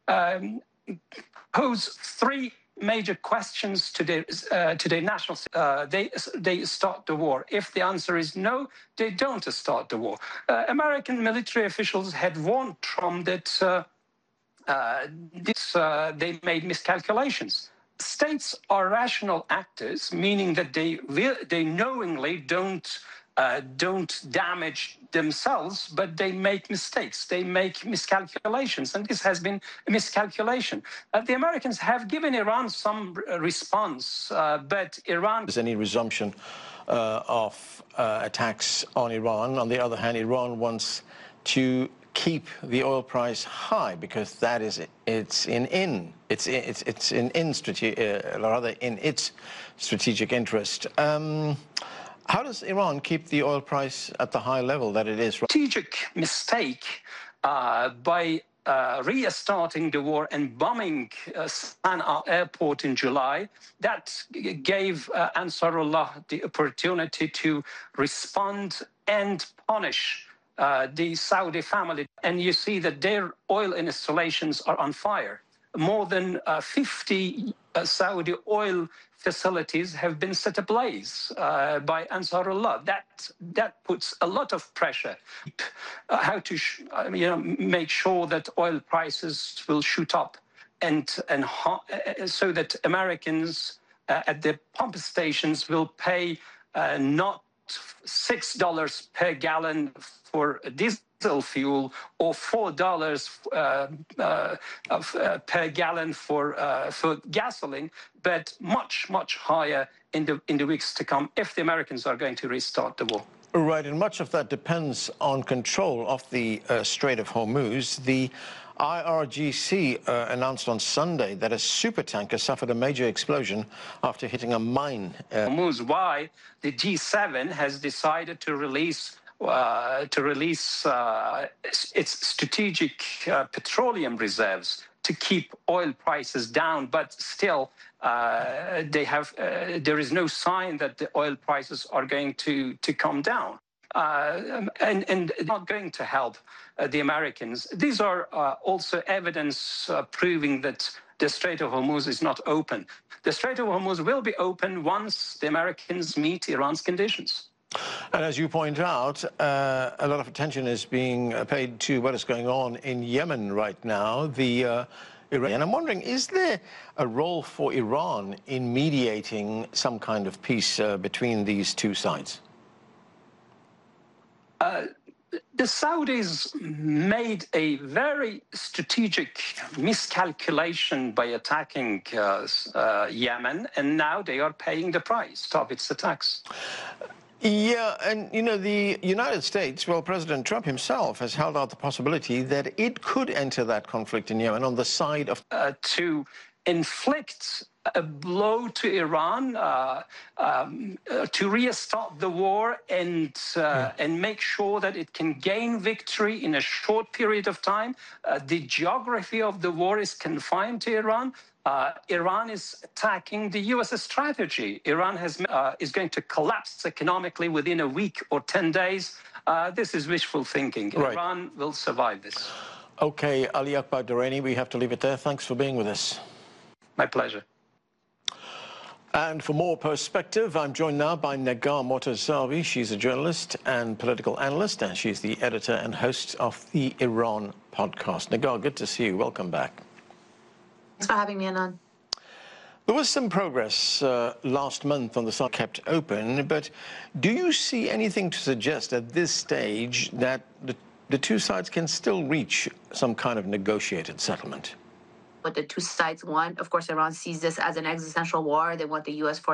pose three major questions to their national. They start the war. If the answer is no, they don't start the war. American military officials had warned Trump that they made miscalculations. States are rational actors, meaning that they knowingly don't damage themselves, but they make mistakes. They make miscalculations, and this has been a miscalculation. The Americans have given Iran some response, but Iran... There's any resumption of attacks on Iran. On the other hand, Iran wants to keep the oil price high because that is it's in its strategic interest. How does Iran keep the oil price at the high level that it is? Strategic mistake by restarting the war and bombing Sana'a airport in July, that gave Ansarullah the opportunity to respond and punish the Saudi family. And you see that their oil installations are on fire. More than 50 Saudi oil facilities have been set ablaze by Ansarullah. That puts a lot of pressure. How to make sure that oil prices will shoot up, and so that Americans at the pump stations will pay not $6 per gallon for diesel fuel or $4 per gallon for gasoline, but much higher in the weeks to come if the Americans are going to restart the war. Right, and much of that depends on control of the Strait of Hormuz. The IRGC announced on Sunday that a supertanker suffered a major explosion after hitting a mine. Hormuz, why the G7 has decided to release its strategic petroleum reserves to keep oil prices down, but still there is no sign that the oil prices are going to come down. And not going to help the Americans. These are also evidence proving that the Strait of Hormuz is not open. The Strait of Hormuz will be open once the Americans meet Iran's conditions. And as you point out, a lot of attention is being paid to what is going on in Yemen right now. And I'm wondering, is there a role for Iran in mediating some kind of peace between these two sides? The Saudis made a very strategic miscalculation by attacking Yemen, and now they are paying the price of its attacks. Yeah, and you know, the United States, well, President Trump himself has held out the possibility that it could enter that conflict in Yemen on the side of... to inflict a blow to Iran, to restart the war and make sure that it can gain victory in a short period of time. The geography of the war is confined to Iran. Iran is attacking the U.S. strategy. Iran is going to collapse economically within a week or 10 days. This is wishful thinking. Right. Iran will survive this. Okay, Ali Akbar Durrani, we have to leave it there. Thanks for being with us. My pleasure. And for more perspective, I'm joined now by Negar Mortazavi. She's a journalist and political analyst, and she's the editor and host of the Iran podcast. Negar, good to see you. Welcome back. Thanks for having me, Anand. There was some progress last month on the side kept open, but do you see anything to suggest at this stage that the two sides can still reach some kind of negotiated settlement? What the two sides want, of course, Iran sees this as an existential war. They want the U.S. forces